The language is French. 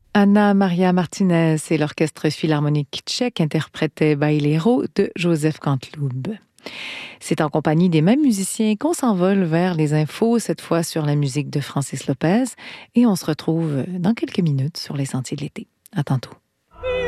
Anna Maria Martinez et l'Orchestre philharmonique tchèque interprétaient Bailero de Joseph Canteloube. C'est en compagnie des mêmes musiciens qu'on s'envole vers les infos, cette fois sur la musique de Francis Lopez, et on se retrouve dans quelques minutes sur les sentiers de l'été. À tantôt.